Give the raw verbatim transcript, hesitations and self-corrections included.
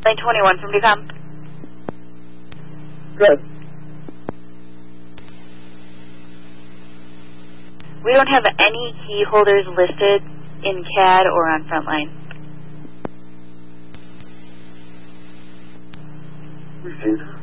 Line twenty-one from Decom. Good. We don't have any key holders listed in C A D or on Frontline. Received.